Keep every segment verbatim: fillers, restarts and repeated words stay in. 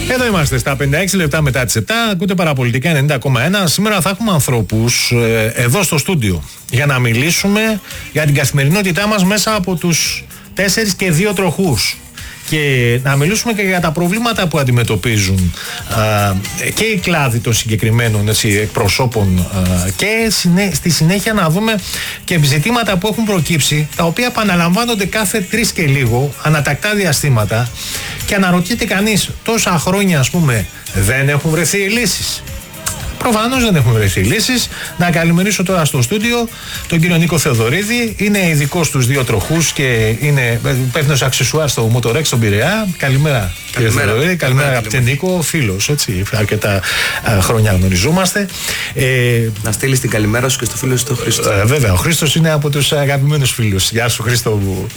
Εδώ είμαστε στα πενήντα έξι λεπτά μετά τις επτά. Ακούτε Παραπολιτικά ενενήντα κόμμα ένα. Σήμερα θα έχουμε ανθρώπους ε, εδώ στο στούντιο για να μιλήσουμε για την καθημερινότητά μας μέσα από τους τέσσερις και δύο τροχούς. Και να μιλήσουμε και για τα προβλήματα που αντιμετωπίζουν α, και οι κλάδοι των συγκεκριμένων έτσι, εκπροσώπων α, και συνέ, στη συνέχεια να δούμε και ζητήματα που έχουν προκύψει, τα οποία επαναλαμβάνονται κάθε τρεις και λίγο, ανατακτά διαστήματα, και αναρωτιέται κανείς, τόσα χρόνια ας πούμε δεν έχουν βρεθεί λύσεις. Προφανώς δεν έχουν βρεθεί λύσεις. Να καλημερίσω τώρα στο στούντιο τον κύριο Νίκο Θεοδωρίδη. Είναι ειδικός στους δύο τροχούς και είναι υπεύθυνος αξεσουάρ στο Motorex στον Πειραιά. Καλημέρα, κύριε Θεοδωρίδη. Καλημέρα, αγαπητέ Νίκο. Φίλος, έτσι. Αρκετά α, χρόνια γνωριζόμαστε. Ε, να στείλεις την καλημέρα σου και στο φίλο σου τον Χρήστο. Ε, βέβαια, ο Χρήστος είναι από τους αγαπημένους φίλους. Γεια σου, Χρήστο μου.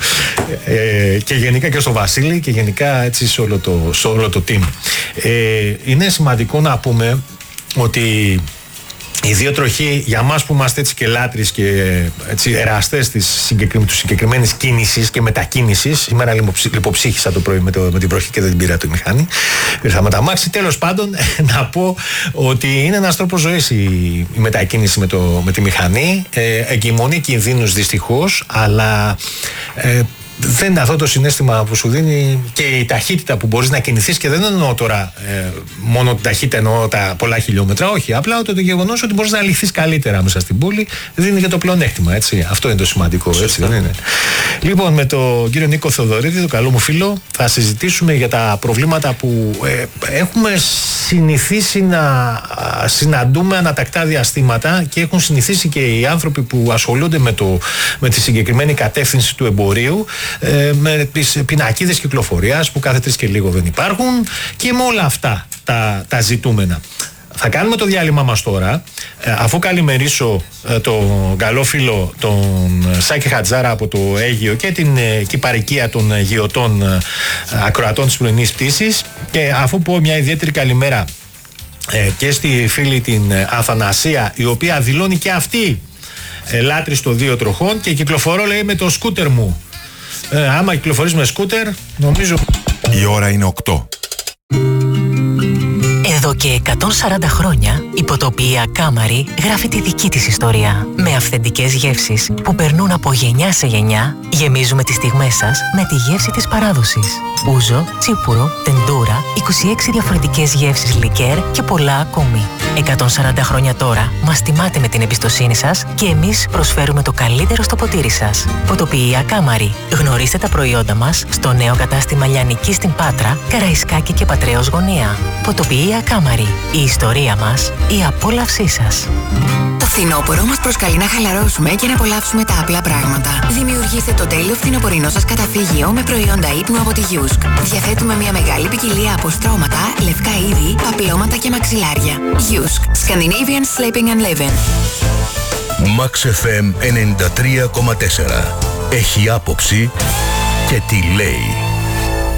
Ε, και γενικά και στο Βασίλη και γενικά έτσι σε όλο το, σε όλο το team. Ε, είναι σημαντικό να πούμε ότι οι δύο τροχοί, για μας που είμαστε έτσι και λάτρεις και έτσι εραστές της συγκεκριμένης, συγκεκριμένης κίνησης και μετακίνησης, σήμερα λιποψύχησα το πρωί με, το, με την βροχή και δεν την πήρα τη μηχανή, ήρθα με τα μάξι. Τέλος πάντων, να πω ότι είναι ένας τρόπος ζωής η, η μετακίνηση με, το, με τη μηχανή, ε, εγκυμονεί κινδύνους δυστυχώς, αλλά ε, δεν είναι αυτό το συναίσθημα που σου δίνει και η ταχύτητα που μπορείς να κινηθείς, και δεν εννοώ τώρα ε, μόνο την ταχύτητα, εννοώ τα πολλά χιλιόμετρα, όχι. Απλά το, το γεγονός ότι μπορείς να λυθείς καλύτερα μέσα στην πόλη δίνει και το πλεονέκτημα, έτσι. Αυτό είναι το σημαντικό, έτσι δεν είναι? Λοιπόν, με τον κύριο Νίκο Θεοδωρίδη, τον καλό μου φίλο, θα συζητήσουμε για τα προβλήματα που ε, έχουμε συνηθίσει να συναντούμε ανατακτά διαστήματα και έχουν συνηθίσει και οι άνθρωποι που ασχολούνται με, το, με τη συγκεκριμένη κατεύθυνση του εμπορίου, ε, με τις πινακίδες κυκλοφορίας που κάθε τρεις και λίγο δεν υπάρχουν, και με όλα αυτά τα, τα ζητούμενα. Θα κάνουμε το διάλειμμα μας τώρα, ε, αφού καλημερίσω ε, τον καλό φίλο τον Σάκη Χατζάρα από το Αίγυο και την ε, κυπαρικία των ε, γεωτών ε, ακροατών της πρωινής πτήσης, και αφού πω μια ιδιαίτερη καλημέρα ε, και στη φίλη την ε, Αθανασία, η οποία δηλώνει και αυτή ε, λάτρης των δύο τροχών και κυκλοφορώ, λέει, με το σκούτερ μου. Ε, άμα κυκλοφορείς με σκούτερ, νομίζω... Η ώρα είναι οκτώ. Εδώ και εκατόν σαράντα χρόνια η ποτοπία Κάμαρη γράφει τη δική της ιστορία. Με αυθεντικές γεύσεις που περνούν από γενιά σε γενιά, γεμίζουμε τις στιγμές σας με τη γεύση της παράδοσης. Ούζο, τσίπουρο, τεντούρα, είκοσι έξι διαφορετικές γεύσεις λικέρ και πολλά ακόμη. εκατόν σαράντα χρόνια τώρα μας τιμάτε με την εμπιστοσύνη σας και εμείς προσφέρουμε το καλύτερο στο ποτήρι σας. Ποτοπία Κάμαρη. Γνωρίστε τα προϊόντα μας στο νέο κατάστημα Λιανική στην Πάτρα, Καραϊσκάκη και Πατρέως Γωνία. Ποτοπία Κάμαρη. Η ιστορία μας, η απόλαυσή σας. Το φθινόπωρο μας προσκαλεί να χαλαρώσουμε και να απολαύσουμε τα απλά πράγματα. Δημιουργήστε το τέλειο φθινοπορεινό σας καταφύγιο με προϊόντα ύπνου από τη Γιούσκ. Διαθέτουμε μια μεγάλη ποικιλία από στρώματα, λευκά είδη, παπλώματα και μαξιλάρια. Γιούσκ. Scandinavian Sleeping and Living. Max εφ εμ ενενήντα τρία κόμμα τέσσερα. Έχει άποψη και τι λέει.